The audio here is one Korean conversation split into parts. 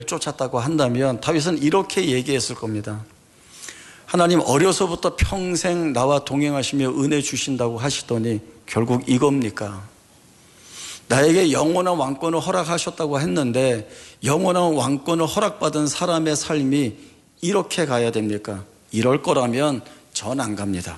쫓았다고 한다면 다윗은 이렇게 얘기했을 겁니다. 하나님, 어려서부터 평생 나와 동행하시며 은혜 주신다고 하시더니 결국 이겁니까? 나에게 영원한 왕권을 허락하셨다고 했는데 영원한 왕권을 허락받은 사람의 삶이 이렇게 가야 됩니까? 이럴 거라면 전 안 갑니다.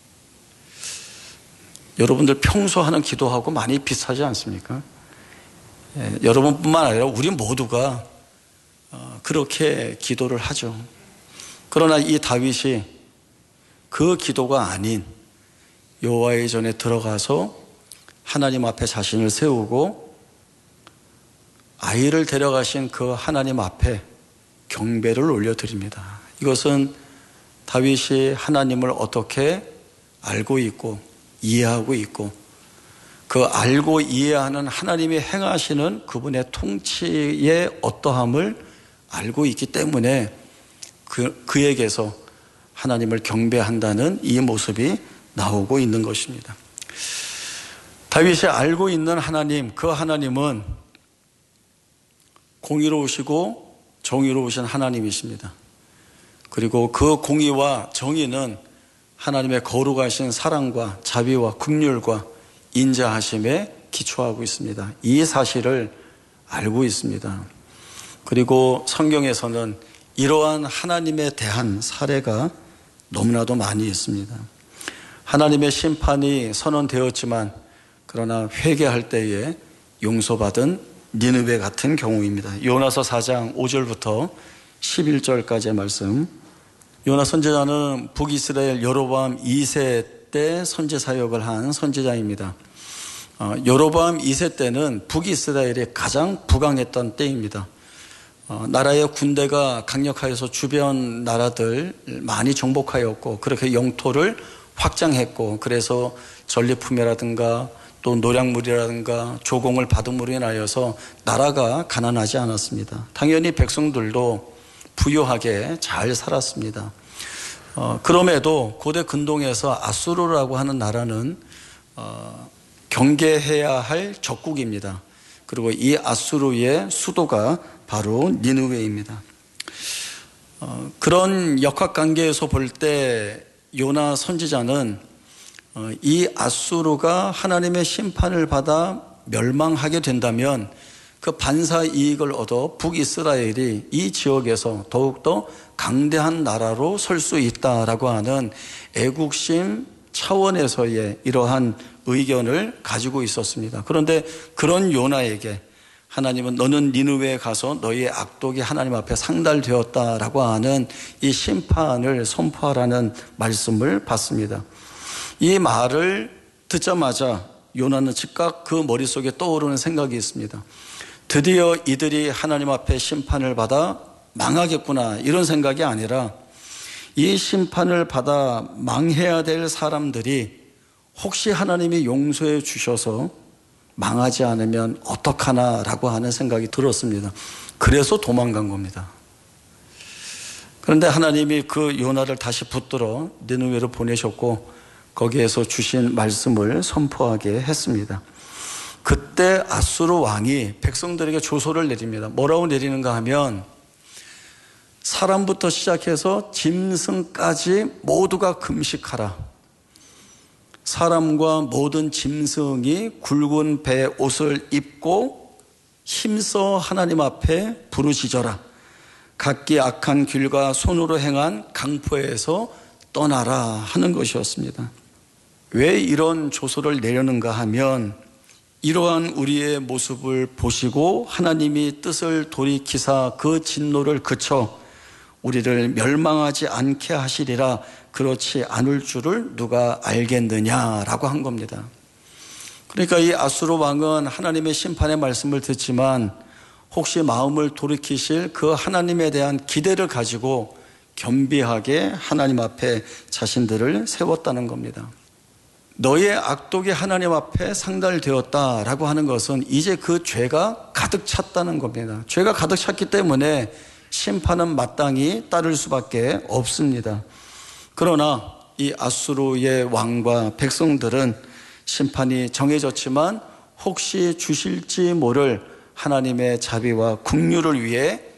여러분들 평소 하는 기도하고 많이 비슷하지 않습니까? 여러분뿐만 아니라 우리 모두가 그렇게 기도를 하죠. 그러나 이 다윗이 그 기도가 아닌 여호와의 전에 들어가서 하나님 앞에 자신을 세우고 아이를 데려가신 그 하나님 앞에 경배를 올려드립니다. 이것은 다윗이 하나님을 어떻게 알고 있고 이해하고 있고 그 알고 이해하는 하나님이 행하시는 그분의 통치의 어떠함을 알고 있기 때문에 그에게서 하나님을 경배한다는 이 모습이 나오고 있는 것입니다. 다윗이 알고 있는 하나님, 그 하나님은 공의로우시고 정의로우신 하나님이십니다. 그리고 그 공의와 정의는 하나님의 거룩하신 사랑과 자비와 긍휼과 인자하심에 기초하고 있습니다. 이 사실을 알고 있습니다. 그리고 성경에서는 이러한 하나님에 대한 사례가 너무나도 많이 있습니다. 하나님의 심판이 선언되었지만 그러나 회개할 때에 용서받은 니느웨 같은 경우입니다. 요나서 4장 5절부터 11절까지의 말씀. 요나 선지자는 북이스라엘 여로보암 2세 때 선지 사역을 한 선지자입니다. 여로보암 2세 때는 북이스라엘이 가장 부강했던 때입니다. 나라의 군대가 강력하여서 주변 나라들 많이 정복하였고 그렇게 영토를 확장했고 그래서 전리품이라든가 또 노량물이라든가 조공을 받음으로 인하여서 나라가 가난하지 않았습니다. 당연히 백성들도 부유하게 잘 살았습니다. 그럼에도 고대 근동에서 아수르라고 하는 나라는 경계해야 할 적국입니다. 그리고 이 아수르의 수도가 바로 니느웨입니다. 그런 역학관계에서 볼 때 요나 선지자는 이 아수르가 하나님의 심판을 받아 멸망하게 된다면 그 반사 이익을 얻어 북이스라엘이 이 지역에서 더욱더 강대한 나라로 설 수 있다라고 하는 애국심 차원에서의 이러한 의견을 가지고 있었습니다. 그런데 그런 요나에게 하나님은 너는 니느웨에 가서 너희의 악독이 하나님 앞에 상달되었다라고 하는 이 심판을 선포하라는 말씀을 받습니다. 이 말을 듣자마자 요나는 즉각 그 머릿속에 떠오르는 생각이 있습니다. 드디어 이들이 하나님 앞에 심판을 받아 망하겠구나 이런 생각이 아니라 이 심판을 받아 망해야 될 사람들이 혹시 하나님이 용서해 주셔서 망하지 않으면 어떡하나라고 하는 생각이 들었습니다. 그래서 도망간 겁니다. 그런데 하나님이 그 요나를 다시 붙들어 니느웨로 보내셨고 거기에서 주신 말씀을 선포하게 했습니다. 그때 아수르 왕이 백성들에게 조소를 내립니다. 뭐라고 내리는가 하면 사람부터 시작해서 짐승까지 모두가 금식하라. 사람과 모든 짐승이 굵은 배 옷을 입고 힘써 하나님 앞에 부르짖어라. 각기 악한 길과 손으로 행한 강포에서 떠나라 하는 것이었습니다. 왜 이런 조소를 내려는가 하면 이러한 우리의 모습을 보시고 하나님이 뜻을 돌이키사 그 진노를 그쳐 우리를 멸망하지 않게 하시리라. 그렇지 않을 줄을 누가 알겠느냐라고 한 겁니다. 그러니까 이 아수르 왕은 하나님의 심판의 말씀을 듣지만 혹시 마음을 돌이키실 그 하나님에 대한 기대를 가지고 겸비하게 하나님 앞에 자신들을 세웠다는 겁니다. 너의 악독이 하나님 앞에 상달되었다라고 하는 것은 이제 그 죄가 가득 찼다는 겁니다. 죄가 가득 찼기 때문에 심판은 마땅히 따를 수밖에 없습니다. 그러나 이 아수르의 왕과 백성들은 심판이 정해졌지만 혹시 주실지 모를 하나님의 자비와 긍휼을 위해